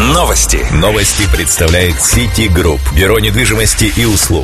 Новости. Новости представляет Citigroup. Бюро недвижимости и услуг.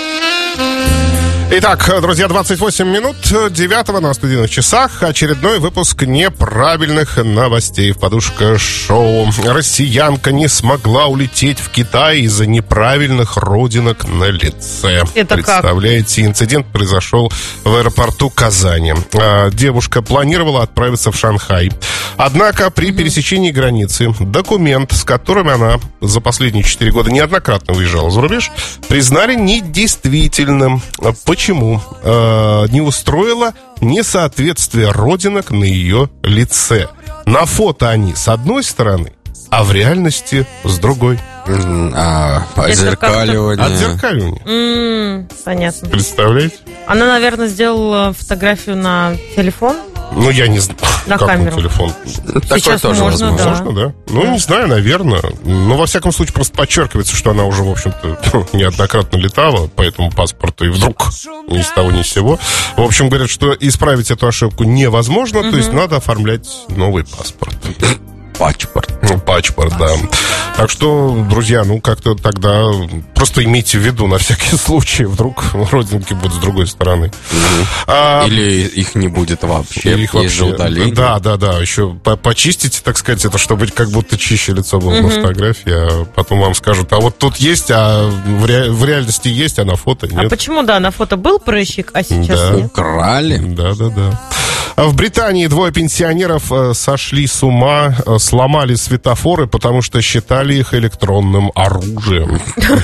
Итак, друзья, 28 минут 9 на студийных часах. Очередной выпуск неправильных новостей в подушка-шоу. Россиянка не смогла улететь в Китай из-за неправильных родинок на лице. Это представляете, инцидент произошел в аэропорту Казани. Девушка планировала отправиться в Шанхай. Однако при пересечении границы документ, с которым она за последние 4 года неоднократно выезжала за рубеж, признали недействительным. Почему? Не устроило несоответствие родинок на ее лице. На фото они с одной стороны, а в реальности с другой. Отзеркаливание. Отзеркаливание. Понятно. Представляете? Она, наверное, сделала фотографию на телефон. Ну, я не знаю, на как камеру. на телефон. Такое тоже можно, возможно. Можно, да? Ну, не знаю, наверное. Но, во всяком случае, просто подчеркивается, что она уже, в общем-то, неоднократно летала по этому паспорту. И вдруг ни с того ни с сего. В общем, говорят, что исправить эту ошибку невозможно. То есть надо оформлять новый паспорт. Паспорт, да. Так что, друзья, ну как-то тогда просто имейте в виду на всякий случай, вдруг родинки будут с другой стороны. Или их не будет вообще. Их вообще удалить. Да. Еще почистите, так сказать, это, чтобы как будто чище лицо было на фотографии, а потом вам скажут, а вот тут есть, а в реальности есть, а на фото нет. А почему, да, на фото был прыщик, а сейчас нет? Украли. Да. В Британии 2 пенсионеров сошли с ума, сломали светофоры, потому что считали их электронным оружием.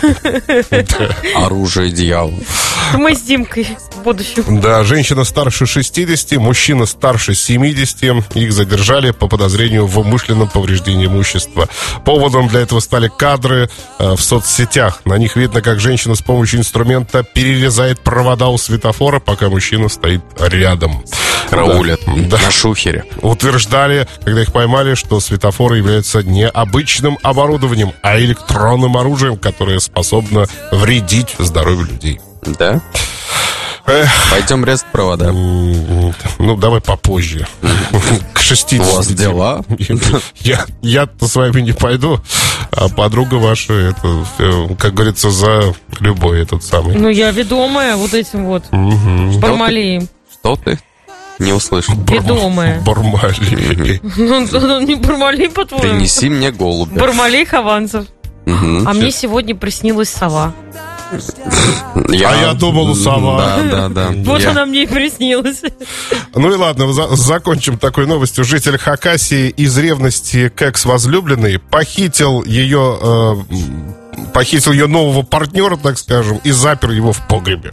Оружие дьявола. Мы с Димкой в будущем. Да, женщина старше 60, мужчина старше 70. Их задержали по подозрению в умышленном повреждении имущества. Поводом для этого стали кадры в соцсетях. На них видно, как женщина с помощью инструмента перерезает провода у светофора, пока мужчина стоит рядом. Караулят на шухере. Утверждали, когда их поймали, что светофоры являются не обычным оборудованием, а электронным оружием, которое способно вредить здоровью людей. Да? Пойдем резать провода. Ну, давай попозже. К 60. У вас дела? Я-то с вами не пойду, а подруга ваша, это, как говорится, за любой этот самый. Ну, я ведомая вот этим вот Бармалеем. Что ты? Не услышал. Ведомая. Бармалей. Ну, не Бармалей, по-твоему. Принеси мне голубя. Бармалей Хованцев. А мне сегодня приснилась сова. Я думал, сова. Да. Вот она мне и приснилась. Ну и ладно, закончим такой новостью. Житель Хакасии из ревности к экс-возлюбленной похитил ее нового партнера, так скажем, и запер его в погребе.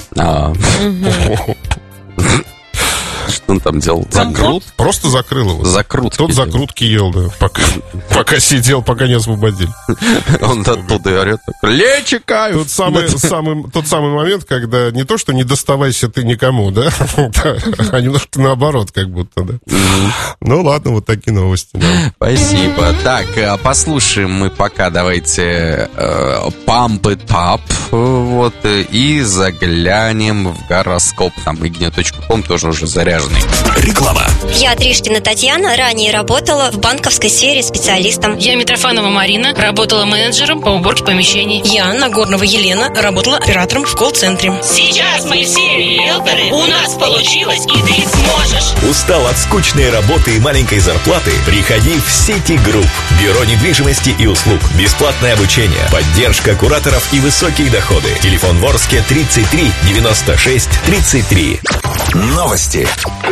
Что он там делал? Закрут? Просто закрыл его. Закрутки. Тот закрутки ел, да. Пока сидел, пока не освободили. Он оттуда и орет: лечикаю! Тот самый момент, когда не то, что не доставайся ты никому, да? А немножко наоборот, как будто, да. Ну ладно, вот такие новости. Спасибо. Так, послушаем мы пока, давайте, Pump It Up, вот, и заглянем в гороскоп. Там ignia.com тоже уже заряженный. Реклама. Я Тришкина Татьяна, ранее работала в банковской сфере специалистом. Я Митрофанова Марина, работала менеджером по уборке помещений. Я Нагорнова Елена, работала оператором в колл-центре. Сейчас мы все риэлторы, у нас получилось, и ты сможешь. Устал от скучной работы и маленькой зарплаты? Приходи в Citigroup. Бюро недвижимости и услуг. Бесплатное обучение, поддержка кураторов и высокие доходы. Телефон в Орске 33 96 33. Новости.